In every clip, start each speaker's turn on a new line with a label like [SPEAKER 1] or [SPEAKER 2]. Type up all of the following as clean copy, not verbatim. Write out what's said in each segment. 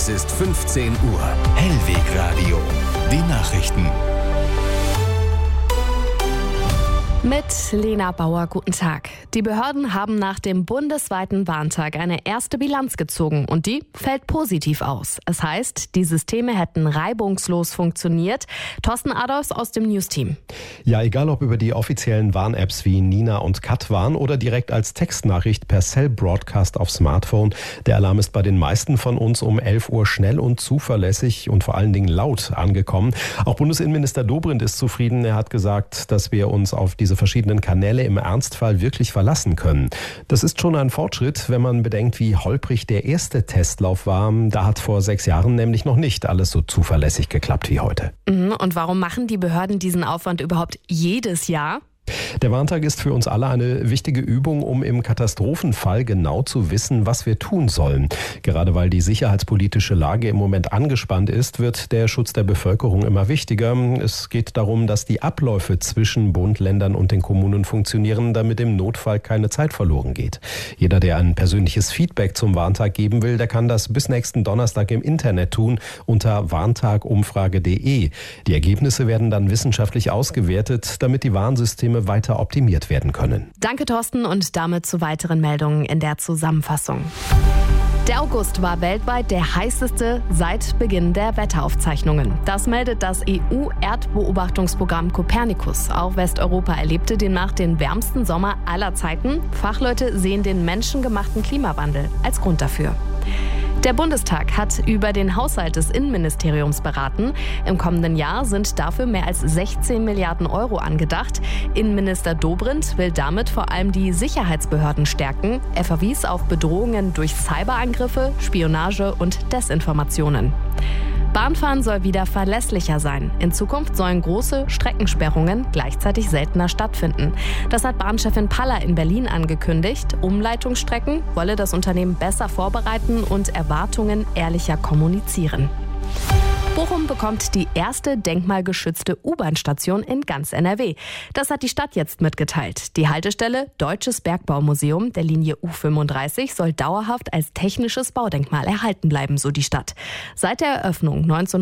[SPEAKER 1] Es ist 15 Uhr. Hellweg Radio. Die Nachrichten.
[SPEAKER 2] Mit Lena Bauer, guten Tag. Die Behörden haben nach dem bundesweiten Warntag eine erste Bilanz gezogen und die fällt positiv aus. Es heißt, die Systeme hätten reibungslos funktioniert. Thorsten Adolfs aus dem News-Team.
[SPEAKER 3] Ja, egal ob über die offiziellen Warn-Apps wie Nina und Katwarn oder direkt als Textnachricht per Cell-Broadcast auf Smartphone, der Alarm ist bei den meisten von uns um 11 Uhr schnell und zuverlässig und vor allen Dingen laut angekommen. Auch Bundesinnenminister Dobrindt ist zufrieden. Er hat gesagt, dass wir uns auf diese verschiedenen Kanäle im Ernstfall wirklich verlassen können. Das ist schon ein Fortschritt, wenn man bedenkt, wie holprig der erste Testlauf war. Da hat vor 6 Jahren nämlich noch nicht alles so zuverlässig geklappt wie heute.
[SPEAKER 2] Und warum machen die Behörden diesen Aufwand überhaupt jedes Jahr?
[SPEAKER 3] Der Warntag ist für uns alle eine wichtige Übung, um im Katastrophenfall genau zu wissen, was wir tun sollen. Gerade weil die sicherheitspolitische Lage im Moment angespannt ist, wird der Schutz der Bevölkerung immer wichtiger. Es geht darum, dass die Abläufe zwischen Bund, Ländern und den Kommunen funktionieren, damit im Notfall keine Zeit verloren geht. Jeder, der ein persönliches Feedback zum Warntag geben will, der kann das bis nächsten Donnerstag im Internet tun unter warntagumfrage.de. Die Ergebnisse werden dann wissenschaftlich ausgewertet, damit die Warnsysteme weiter optimiert werden können.
[SPEAKER 2] Danke, Thorsten, und damit zu weiteren Meldungen in der Zusammenfassung. Der August war weltweit der heißeste seit Beginn der Wetteraufzeichnungen. Das meldet das EU-Erdbeobachtungsprogramm Copernicus. Auch Westeuropa erlebte demnach den wärmsten Sommer aller Zeiten. Fachleute sehen den menschengemachten Klimawandel als Grund dafür. Der Bundestag hat über den Haushalt des Innenministeriums beraten. Im kommenden Jahr sind dafür mehr als 16 Milliarden Euro angedacht. Innenminister Dobrindt will damit vor allem die Sicherheitsbehörden stärken. Er verwies auf Bedrohungen durch Cyberangriffe, Spionage und Desinformationen. Bahnfahren soll wieder verlässlicher sein. In Zukunft sollen große Streckensperrungen gleichzeitig seltener stattfinden. Das hat Bahnchefin Paller in Berlin angekündigt. Umleitungsstrecken wolle das Unternehmen besser vorbereiten und Erwartungen ehrlicher kommunizieren. Bochum bekommt die erste denkmalgeschützte U-Bahn-Station in ganz NRW. Das hat die Stadt jetzt mitgeteilt. Die Haltestelle Deutsches Bergbaumuseum der Linie U35 soll dauerhaft als technisches Baudenkmal erhalten bleiben, so die Stadt. Seit der Eröffnung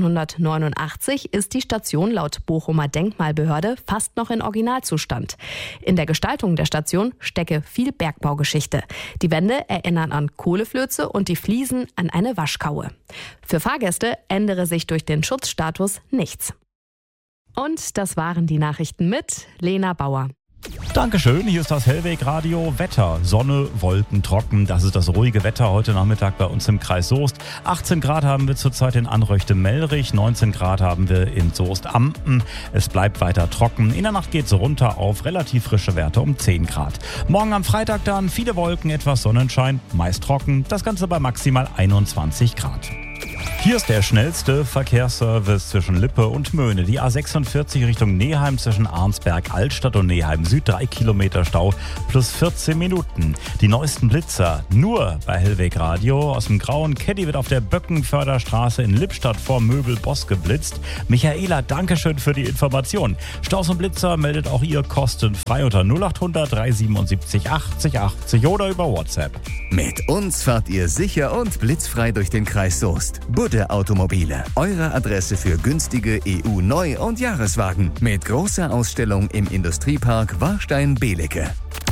[SPEAKER 2] 1989 ist die Station laut Bochumer Denkmalbehörde fast noch in Originalzustand. In der Gestaltung der Station stecke viel Bergbaugeschichte. Die Wände erinnern an Kohleflöze und die Fliesen an eine Waschkaue. Für Fahrgäste ändere sich durch den Schutzstatus nichts. Und das waren die Nachrichten mit Lena Bauer.
[SPEAKER 4] Dankeschön, hier ist das Hellweg Radio Wetter. Sonne, Wolken, trocken, das ist das ruhige Wetter heute Nachmittag bei uns im Kreis Soest. 18 Grad haben wir zurzeit in Anröchte-Melrich, 19 Grad haben wir in Soest-Ampen. Es bleibt weiter trocken. In der Nacht geht es runter auf relativ frische Werte um 10 Grad. Morgen am Freitag dann viele Wolken, etwas Sonnenschein, meist trocken. Das Ganze bei maximal 21 Grad. Hier ist der schnellste Verkehrsservice zwischen Lippe und Möhne. Die A46 Richtung Neheim zwischen Arnsberg, Altstadt und Neheim Süd 3 Kilometer Stau plus 14 Minuten. Die neuesten Blitzer nur bei Hellweg Radio. Aus dem grauen Caddy wird auf der Böckenförderstraße in Lippstadt vor Möbelboss geblitzt. Michaela, Dankeschön für die Information. Staus und Blitzer meldet auch ihr kostenfrei unter 0800 377 80 80 oder über WhatsApp.
[SPEAKER 1] Mit uns fahrt ihr sicher und blitzfrei durch den Kreis Soest. Budde Automobile. Eure Adresse für günstige EU-Neu- und Jahreswagen. Mit großer Ausstellung im Industriepark Warstein-Belecke.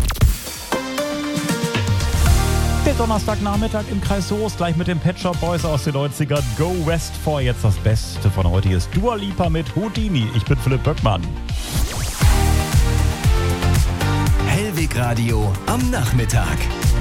[SPEAKER 4] Der Donnerstagnachmittag im Kreis Soest, gleich mit den Pet Shop Boys aus den 90ern. Go West vor. Jetzt das Beste von heute ist Dua Lipa mit Houdini. Ich bin Philipp Böckmann.
[SPEAKER 1] Hellweg Radio am Nachmittag.